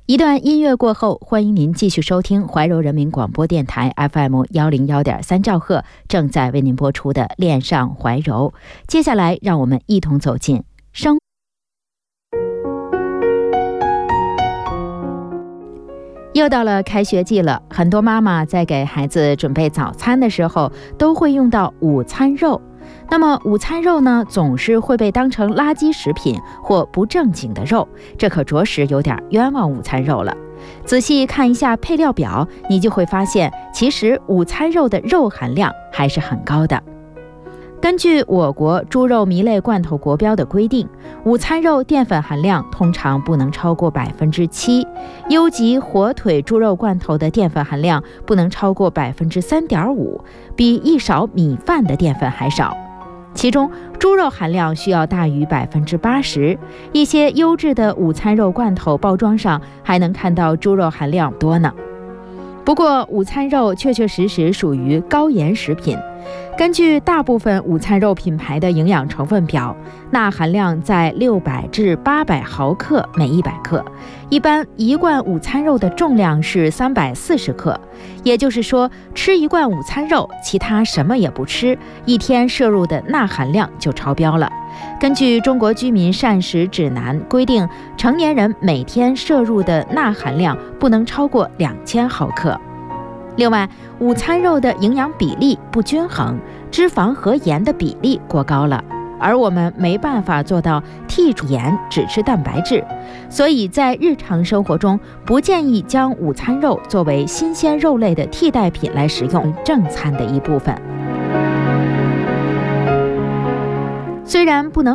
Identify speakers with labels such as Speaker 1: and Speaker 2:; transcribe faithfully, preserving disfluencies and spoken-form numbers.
Speaker 1: 一段音乐过后，欢迎您继续收听怀柔人民广播电台 F M 一零一点三兆赫正在为您播出的恋上怀柔。接下来让我们一同走进生又到了开学季了，很多妈妈在给孩子准备早餐的时候都会用到午餐肉。那么午餐肉呢，总是会被当成垃圾食品或不正经的肉，这可着实有点冤枉午餐肉了。仔细看一下配料表，你就会发现，其实午餐肉的肉含量还是很高的。根据我国猪肉糜类罐头国标的规定，午餐肉淀粉含量通常不能超过百分之七，优级火腿猪肉罐头的淀粉含量不能超过百分之三点五，比一勺米饭的淀粉还少。其中，猪肉含量需要大于百分之八十，一些优质的午餐肉罐头包装上还能看到猪肉含量多呢。不过，午餐肉确确实实属于高盐食品。根据大部分午餐肉品牌的营养成分表，钠含量在六百至八百毫克每一百克，一般一罐午餐肉的重量是三百四十克，也就是说，吃一罐午餐肉，其他什么也不吃，一天摄入的钠含量就超标了。根据中国居民膳食指南规定，成年人每天摄入的钠含量不能超过两千毫克。另外，午餐肉的营养比例不均衡，脂肪和盐的比例过高了，而我们没办法做到剔除盐只吃蛋白质，所以在日常生活中不建议将午餐肉作为新鲜肉类的替代品来食用，正餐的一部分。虽然不能